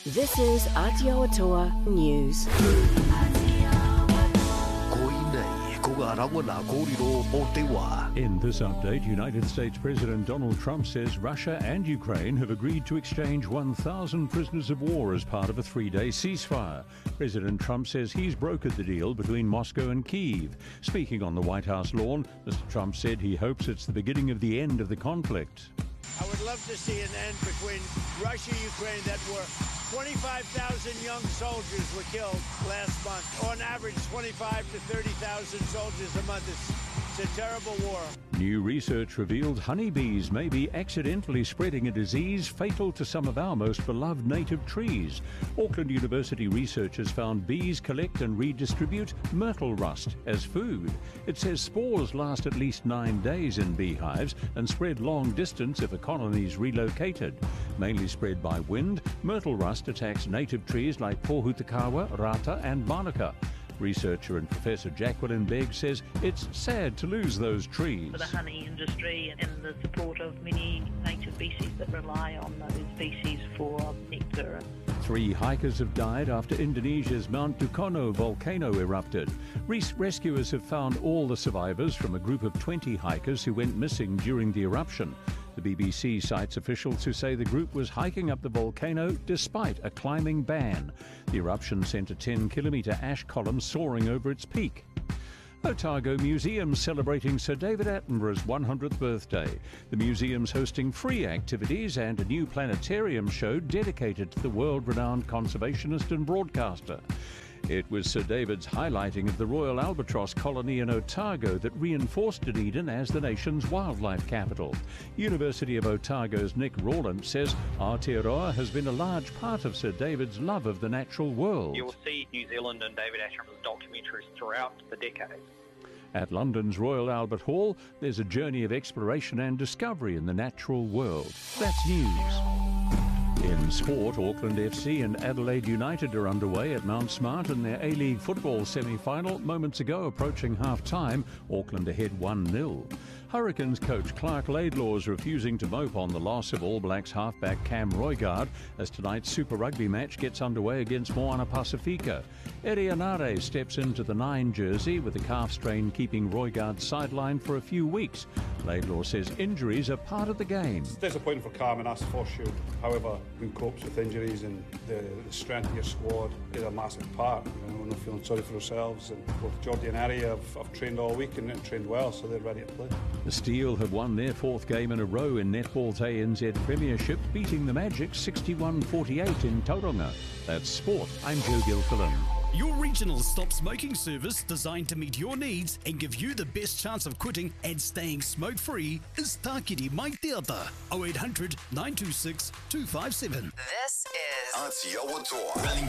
This is Aotearoa News. In this update, United States President Donald Trump says Russia and Ukraine have agreed to exchange 1,000 prisoners of war as part of a three-day ceasefire. President Trump says he's brokered the deal between Moscow and Kyiv. Speaking on the White House lawn, Mr. Trump said he hopes it's the beginning of the end of the conflict. I would love to see an end between Russia and Ukraine. That were 25,000 young soldiers were killed last month. On average, 25 to 30,000 soldiers a month. It's a terrible war. New research revealed honeybees may be accidentally spreading a disease fatal to some of our most beloved native trees. Auckland University researchers found bees collect and redistribute myrtle rust as food. It says spores last at least 9 days in beehives and spread long distance if a colony is relocated. Mainly spread by wind, myrtle rust attacks native trees like Pohutukawa, Rata and Manuka. Researcher and Professor Jacqueline Begg says it's sad to lose those trees. For the honey industry and the support of many native species that rely on those species for nectar. 3 hikers have died after Indonesia's Mount Dukono volcano erupted. Rescuers have found all the survivors from a group of 20 hikers who went missing during the eruption. The BBC cites officials who say the group was hiking up the volcano despite a climbing ban. The eruption sent a 10-kilometre ash column soaring over its peak. Otago Museum celebrating Sir David Attenborough's 100th birthday. The museum's hosting free activities and a new planetarium show dedicated to the world-renowned conservationist and broadcaster. It was Sir David's highlighting of the Royal Albatross colony in Otago that reinforced Dunedin as the nation's wildlife capital. University of Otago's Nick Rawlins says Aotearoa has been a large part of Sir David's love of the natural world. You'll see New Zealand and David Attenborough's documentaries throughout the decade. At London's Royal Albert Hall, there's a journey of exploration and discovery in the natural world. That's news. In sport, Auckland FC and Adelaide United are underway at Mount Smart in their A-League football semi-final. Moments ago, approaching half-time, Auckland ahead 1-0. Hurricanes coach Clark Laidlaw is refusing to mope on the loss of All Blacks halfback Cam Roigard as tonight's Super Rugby match gets underway against Moana Pacifica. Eri Anare steps into the 9 jersey with a calf strain keeping Roigard sidelined for a few weeks. Laidlaw says injuries are part of the game. It's disappointing for Cam and us for sure. However, who copes with injuries and the strength of your squad is a massive part. We're not feeling sorry for ourselves. And both Jordy and Ari have trained all week and trained well, so they're ready to play. The Steel have won their 4th game in a row in netball's ANZ Premiership, beating the Magic 61-48 in Tauranga. That's sport. I'm Joe Gilfillan. Your regional stop smoking service designed to meet your needs and give you the best chance of quitting and staying smoke-free is Tākiri Mai Teata, 0800 926 257. This is Aotearoa, running